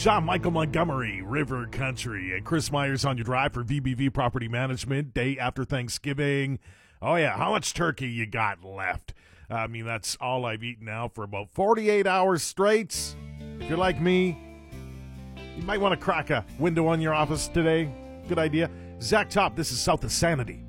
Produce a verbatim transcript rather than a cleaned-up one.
John Michael Montgomery, River Country, and Chris Myers on your drive for V B V Property Management, day after Thanksgiving. Oh, yeah, how much turkey you got left? I mean, that's all I've eaten now for about forty-eight hours straight. If you're like me, you might want to crack a window on your office today. Good idea. Zach Top, this is South of Sanity.